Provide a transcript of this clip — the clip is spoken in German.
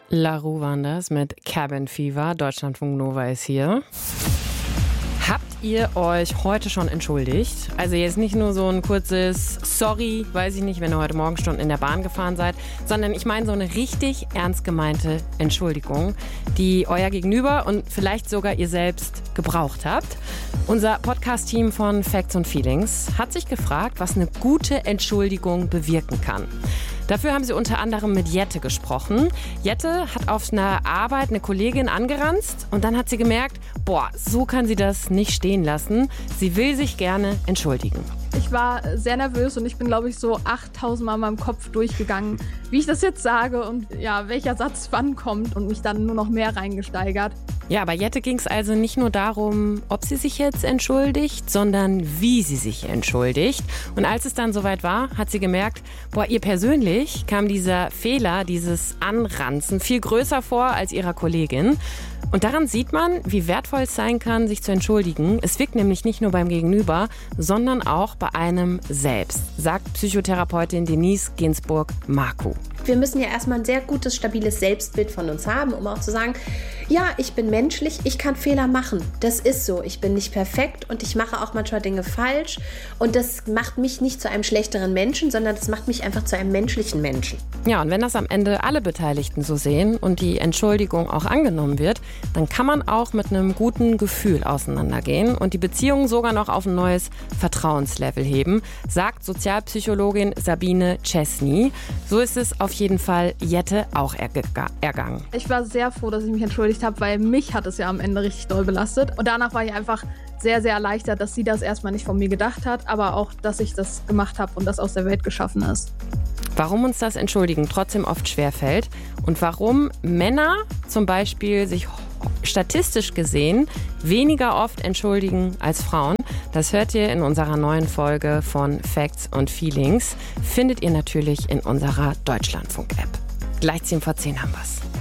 La Roux waren das mit Cabin Fever. Deutschlandfunk Nova ist hier. Habt ihr euch heute schon entschuldigt? Also jetzt nicht nur so ein kurzes Sorry, weiß ich nicht, wenn ihr heute Morgen schon in der Bahn gefahren seid, sondern ich meine so eine richtig ernst gemeinte Entschuldigung, die euer Gegenüber und vielleicht sogar ihr selbst gebraucht habt. Unser Podcast-Team von Facts und Feelings hat sich gefragt, was eine gute Entschuldigung bewirken kann. Dafür haben sie unter anderem mit Jette gesprochen. Jette hat auf einer Arbeit eine Kollegin angeranzt und dann hat sie gemerkt, so kann sie das nicht stehen lassen. Sie will sich gerne entschuldigen. Ich war sehr nervös und ich bin, glaube ich, so 8000 Mal in meinem Kopf durchgegangen, wie ich das jetzt sage und ja, welcher Satz wann kommt und mich dann nur noch mehr reingesteigert. Ja, bei Jette ging es also nicht nur darum, ob sie sich jetzt entschuldigt, sondern wie sie sich entschuldigt. Und als es dann soweit war, hat sie gemerkt, ihr persönlich kam dieser Fehler, dieses Anranzen viel größer vor als ihrer Kollegin. Und daran sieht man, wie wertvoll es sein kann, sich zu entschuldigen. Es wirkt nämlich nicht nur beim Gegenüber, sondern auch bei einem selbst, sagt Psychotherapeutin Denise Ginsburg-Marku. Wir müssen ja erstmal ein sehr gutes, stabiles Selbstbild von uns haben, um auch zu sagen, ja, ich bin menschlich, ich kann Fehler machen. Das ist so. Ich bin nicht perfekt und ich mache auch manchmal Dinge falsch. Und das macht mich nicht zu einem schlechteren Menschen, sondern das macht mich einfach zu einem menschlichen Menschen. Ja, und wenn das am Ende alle Beteiligten so sehen und die Entschuldigung auch angenommen wird, dann kann man auch mit einem guten Gefühl auseinandergehen und die Beziehung sogar noch auf ein neues Vertrauenslevel heben, sagt Sozialpsychologin Sabine Czesny. So ist es auf jeden Fall Jette auch ergangen. Ich war sehr froh, dass ich mich entschuldigt habe, weil mich hat es ja am Ende richtig doll belastet. Und danach war ich einfach sehr, sehr erleichtert, dass sie das erstmal nicht von mir gedacht hat, aber auch, dass ich das gemacht habe und das aus der Welt geschaffen ist. Warum uns das Entschuldigen trotzdem oft schwerfällt und warum Männer zum Beispiel sich statistisch gesehen weniger oft entschuldigen als Frauen, das hört ihr in unserer neuen Folge von Facts und Feelings. Findet ihr natürlich in unserer Deutschlandfunk-App. Gleich 10 vor 10 haben wir's.